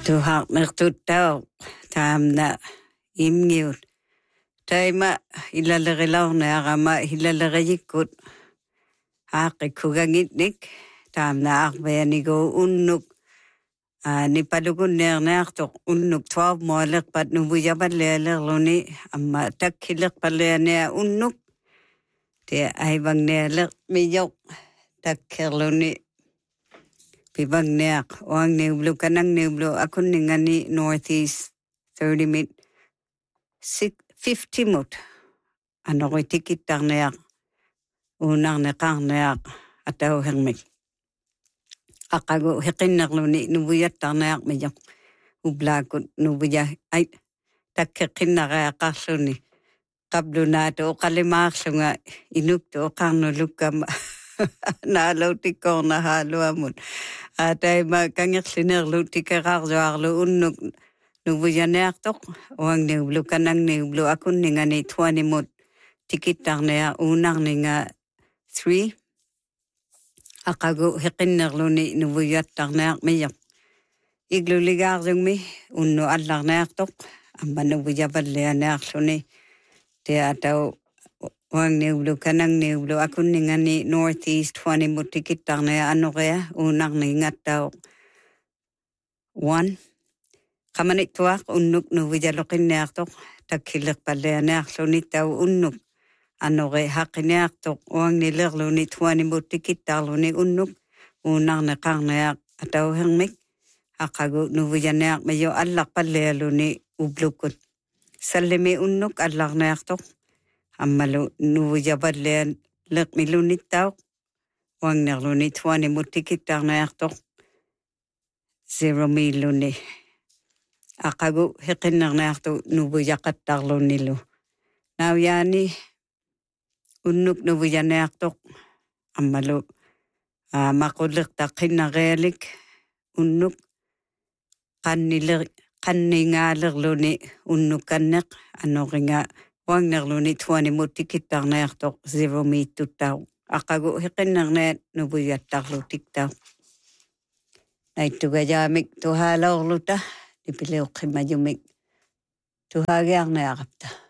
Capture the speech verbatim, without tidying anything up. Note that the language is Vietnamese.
Du har mertuttaa taamna imngiut. Taima ilalerilaurnearama ilalerijikkut aaqikugangitnik taamna arveanigu unnuk nipalugunneerneartoq unnuk tuarmualerpat nuvujaballealerluni amma takkillerpalleanea unnuk te aivangnealer mijoq takkerluni Pivagneak, oang neublu kanang neublu akunningani northeast thirty mid fifty mut. Anokoi tikittarneak uunarneqarneak atau hermik. Aqagu heqinnerluni nuvuyattarneak mijok ublaakut nuvuja ai takkeqinnareaqarluni qablunaatu uqalimaarlunga inuktu uqarnulukkama naalautikkorna haaluamun ataima kangerlinerlu tikerarjuarlu unnuk nuvujaneartoq uangneublu kanangneublu akunningani twenty mut tikittarnea uunarninga three aqagu heqinnerluni nuvujattarneaq mijoq igluligaarjungmi unnu allarneartoq amma nuvujaballeanearluni te atau Wangneublu kanangneublu akunningani northeast twenty mutikittarnea anorea uunarningattau one qamanittuaq unnuk nuvujaluqinneartoq takkillerpalleanearluni tau unnuk anore haqqineartoq uangnilerluni twenty mutikittarluni unnuk uunarneqarneaq atau hermik aqagu nuvujaneaq mayo allarpallealuni ublukut sallimi unnuk allarneartoq Ammalu nuvujaballean leqmilunittauq wangnerluni twenty mutikittarneartoq zero miluni aqagu heqinnerneartu nuvujaqattarlunilu nauyaani unnuk nuvujaneartoq ammalu maqullertaqqinnarealik unnuk qanniler qanningaalerluni unnukkanneq anoringa Wangnerluni twenty mutikittarneartoq zero miittutau aqagu heqinnerneat nuvujattarlutikta naittugajaamik tuhaalorluta nipileuqqimajumik tuhaagiarneaqapta